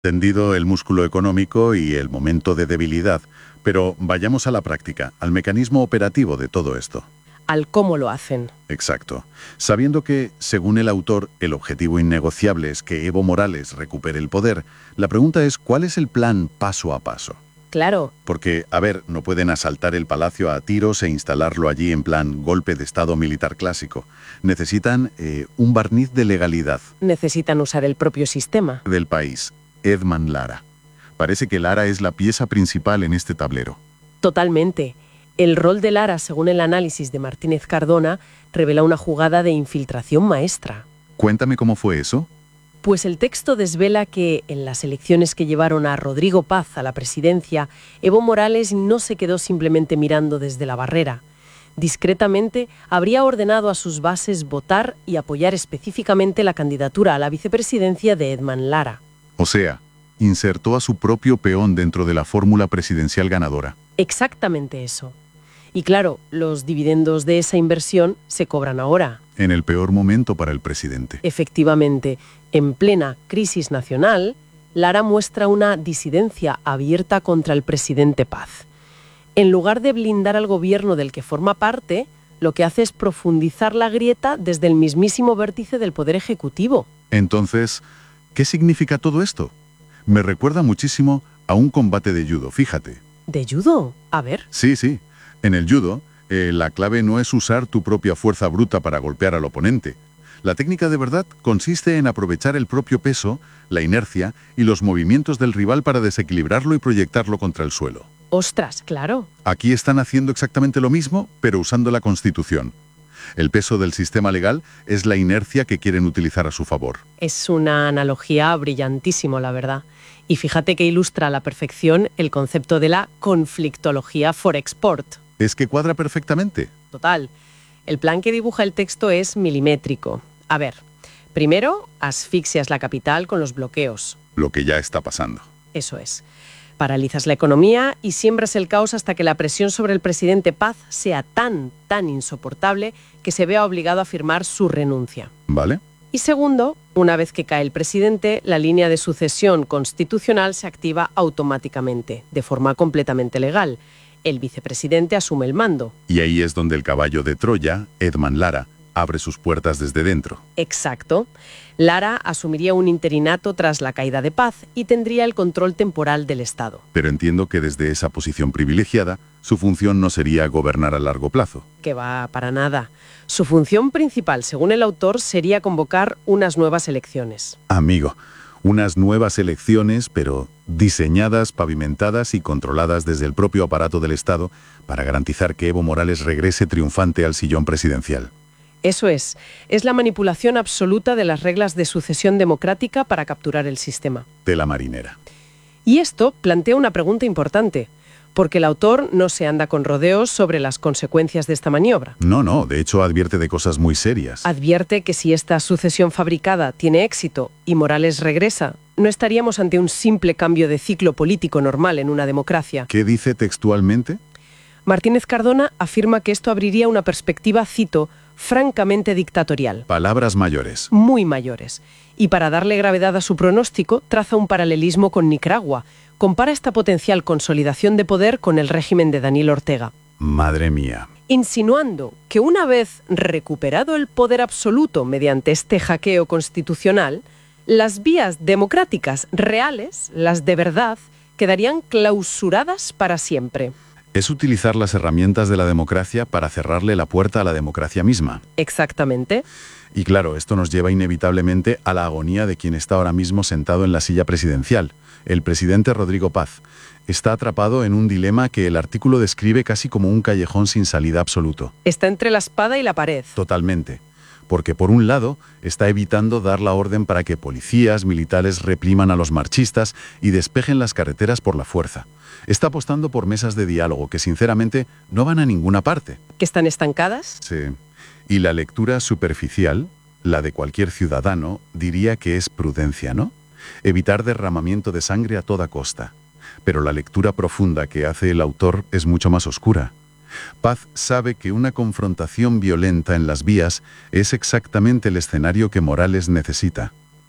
Tendido el músculo económico y el momento de debilidad, pero vayamos a la práctica, al mecanismo operativo de todo esto. Al cómo lo hacen. Exacto. Sabiendo que, según el autor, el objetivo innegociable es que Evo Morales recupere el poder, la pregunta es ¿cuál es el plan paso a paso? Claro, Porque, a ver, no pueden asaltar el palacio a tiros e instalarlo allí en plan golpe de estado militar clásico. Necesitan un barniz de legalidad necesitan usar el propio sistema. del país, Edman Lara. Parece que Lara es la pieza principal en este tablero. Totalmente. El rol de Lara, según el análisis de Martínez Cardona, revela una jugada de infiltración maestra. Cuéntame cómo fue eso. Pues el texto desvela que, en las elecciones que llevaron a Rodrigo Paz a la presidencia, Evo Morales no se quedó simplemente mirando desde la barrera. Discretamente, habría ordenado a sus bases votar y apoyar específicamente la candidatura a la vicepresidencia de Edman Lara. O sea, insertó a su propio peón dentro de la fórmula presidencial ganadora. Exactamente eso. Y claro, los dividendos de esa inversión se cobran ahora. En el peor momento para el presidente. Efectivamente, en plena crisis nacional, Lara muestra una disidencia abierta contra el presidente Paz. En lugar de blindar al gobierno del que forma parte, lo que hace es profundizar la grieta desde el mismísimo vértice del Poder Ejecutivo. Entonces, ¿qué significa todo esto? Me recuerda muchísimo a un combate de judo, fíjate. ¿De judo? A ver. Sí. En el judo, la clave no es usar tu propia fuerza bruta para golpear al oponente. La técnica de verdad consiste en aprovechar el propio peso, la inercia y los movimientos del rival para desequilibrarlo y proyectarlo contra el suelo. ¡Ostras, claro! Aquí están haciendo exactamente lo mismo, pero usando la Constitución. El peso del sistema legal es la inercia que quieren utilizar a su favor. Es una analogía brillantísimo, la verdad. Y fíjate que ilustra a la perfección el concepto de la conflictología for export. Es que cuadra perfectamente. Total. El plan que dibuja el texto es milimétrico. A ver, primero asfixias la capital con los bloqueos. Lo que ya está pasando. Eso es. Paralizas la economía y siembras el caos hasta que la presión sobre el presidente Paz sea tan insoportable que se vea obligado a firmar su renuncia. ¿Vale? Y segundo, una vez que cae el presidente, la línea de sucesión constitucional se activa automáticamente, de forma completamente legal. El vicepresidente asume el mando. Y ahí es donde el caballo de Troya, Edman Lara, abre sus puertas desde dentro. Exacto. Lara asumiría un interinato tras la caída de Paz y tendría el control temporal del Estado. Pero entiendo que desde esa posición privilegiada, su función no sería gobernar a largo plazo. Que va para nada. Su función principal, según el autor, sería convocar unas nuevas elecciones. Amigo, unas nuevas elecciones, pero diseñadas, pavimentadas y controladas desde el propio aparato del Estado para garantizar que Evo Morales regrese triunfante al sillón presidencial. Eso es la manipulación absoluta de las reglas de sucesión democrática para capturar el sistema. Tela marinera. Y esto plantea una pregunta importante, porque el autor no se anda con rodeos sobre las consecuencias de esta maniobra. No, de hecho advierte de cosas muy serias. Advierte que si esta sucesión fabricada tiene éxito y Morales regresa, no estaríamos ante un simple cambio de ciclo político normal en una democracia. ¿Qué dice textualmente? Martínez Cardona afirma que esto abriría una perspectiva, cito, francamente dictatorial. Palabras mayores. Muy mayores. Y para darle gravedad a su pronóstico, traza un paralelismo con Nicaragua. Compara esta potencial consolidación de poder con el régimen de Daniel Ortega. Madre mía. Insinuando que una vez recuperado el poder absoluto mediante este hackeo constitucional, las vías democráticas reales, las de verdad, quedarían clausuradas para siempre. Es utilizar las herramientas de la democracia para cerrarle la puerta a la democracia misma. Exactamente. Y claro, esto nos lleva inevitablemente a la agonía de quien está ahora mismo sentado en la silla presidencial, el presidente Rodrigo Paz. Está atrapado en un dilema que el artículo describe casi como un callejón sin salida absoluto. Está entre la espada y la pared. Totalmente. Porque por un lado está evitando dar la orden para que policías, militares repriman a los marchistas y despejen las carreteras por la fuerza. Está apostando por mesas de diálogo que sinceramente no van a ninguna parte. ¿Que están estancadas? Sí. Y la lectura superficial, la de cualquier ciudadano, diría que es prudencia, ¿no? Evitar derramamiento de sangre a toda costa. Pero la lectura profunda que hace el autor es mucho más oscura. Paz sabe que una confrontación violenta en las vías es exactamente el escenario que Morales necesita.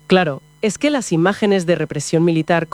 Claro, es que las imágenes de represión militar